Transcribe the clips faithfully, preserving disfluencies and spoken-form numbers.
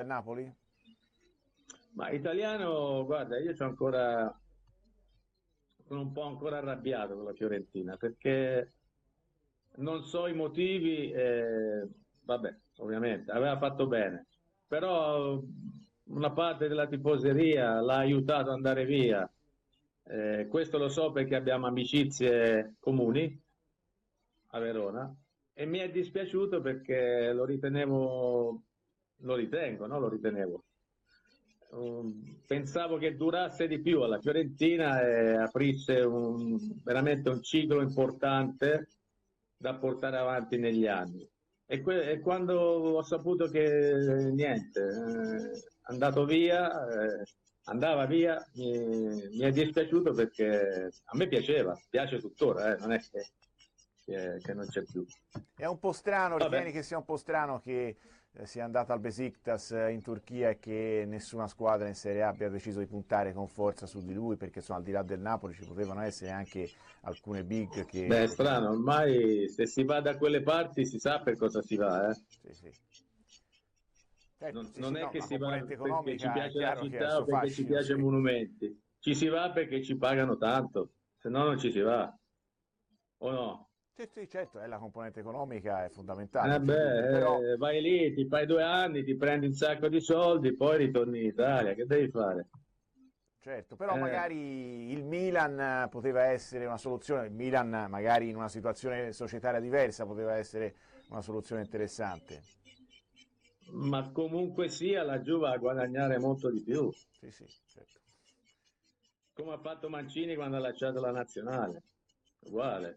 Napoli? Ma italiano, guarda, io c'ho ancora, sono un po' ancora arrabbiato con la Fiorentina perché non so i motivi, eh, vabbè, ovviamente, aveva fatto bene, però una parte della tifoseria l'ha aiutato ad andare via. Eh, questo lo so perché abbiamo amicizie comuni a Verona e mi è dispiaciuto perché lo ritenevo, lo ritengo, no? Lo ritenevo. Um, pensavo che durasse di più alla Fiorentina e aprisse un, veramente un ciclo importante da portare avanti negli anni. E, que- e quando ho saputo che eh, niente, eh, è andato via, eh, andava via, mi, mi è dispiaciuto perché a me piaceva, piace tuttora, eh, non è che, che- che non c'è più. È un po' strano, Vabbè. ritieni che sia un po' strano che eh, sia andata al Besiktas eh, in Turchia e che nessuna squadra in Serie A abbia deciso di puntare con forza su di lui, perché insomma, al di là del Napoli ci potevano essere anche alcune big che Beh, è potevano... strano, ormai se si va da quelle parti si sa per cosa si va, eh. Sì, sì. Certo, Non, sì, sì, non è no, che la si va componente perché ci economica è piace la chiaro che ha il città suo o perché ci fascino, piace i sì. monumenti, ci si va perché ci pagano tanto, se no non ci si va, o no? Sì, sì, certo, è la componente economica è fondamentale, Eh non c'è dubbio, però beh, eh, vai lì, ti fai due anni, ti prendi un sacco di soldi, poi ritorni in Italia, che devi fare? certo, però Eh, magari il Milan poteva essere una soluzione, il Milan magari in una situazione societaria diversa poteva essere una soluzione interessante. ma comunque sia, la Juve va a guadagnare molto di più, Sì, sì, certo. come ha fatto Mancini quando ha lasciato la nazionale, uguale.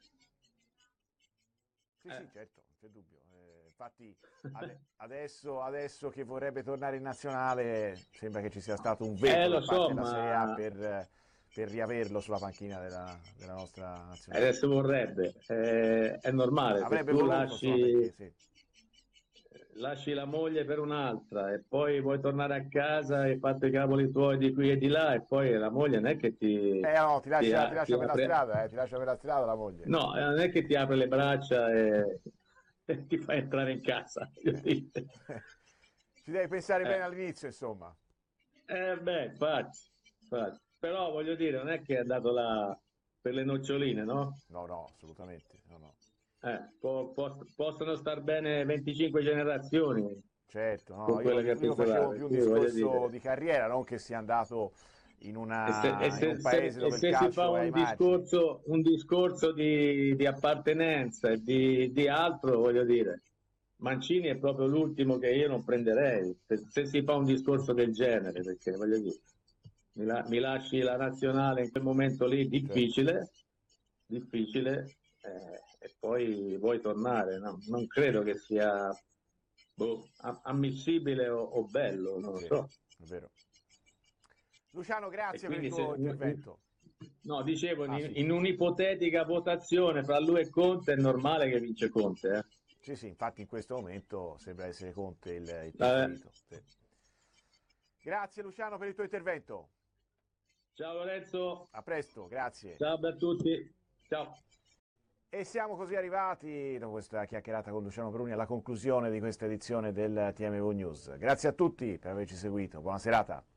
Sì, Eh. sì, certo, non c'è dubbio. Eh, infatti ade- adesso, adesso che vorrebbe tornare in nazionale sembra che ci sia stato un Eh, veto lo da parte so, della Serie A ma per, eh, per riaverlo sulla panchina della, della nostra nazionale. adesso vorrebbe, eh, è normale, se Avrebbe tu voluto, insomma, perché lasci, sì. lasci la moglie per un'altra e poi vuoi tornare a casa e hai fatto i cavoli tuoi di qui e di là e poi la moglie non è che ti, Eh no, ti ti, lascia, ti ti lascia per la apre, strada, eh, ti lascia per la strada la moglie. no, non è che ti apre le braccia e, e ti fa entrare in casa. voglio Eh. dire. Ci devi pensare bene Eh, all'inizio, insomma. eh, beh, infatti, infatti. Però voglio dire, non è che è andato là per le noccioline, no? No, no, assolutamente, no, no. Eh, po- po- possono star bene venticinque generazioni Certo, no, con io, quello che ha io preso là, facevo più per un cui voglio discorso dire, di carriera, non che sia andato in, e se, e una, in un se- se- paese e dove il se si fa calcio è ai un margini. discorso, un discorso di, di appartenenza e di, di altro, voglio dire, Mancini è proprio l'ultimo che io non prenderei, se, se si fa un discorso del genere, perché voglio dire, mi, la- mi lasci la nazionale in quel momento lì, Certo, difficile, difficile, eh, e poi vuoi tornare, no? Non credo che sia boh, a- ammissibile o, o bello, non lo sì, so. è vero. Luciano, E grazie per il quindi se, tuo intervento. no, dicevo, Ah in, sì, in un'ipotetica votazione fra lui e Conte è normale che vince Conte, eh? sì, sì, infatti in questo momento sembra essere Conte il, il Vabbè. preferito. Sì. Grazie Luciano per il tuo intervento. Ciao Lorenzo, A presto, grazie. ciao a tutti, ciao. E siamo così arrivati, dopo questa chiacchierata con Luciano Bruni, alla conclusione di questa edizione del T M V News. Grazie a tutti per averci seguito, buona serata.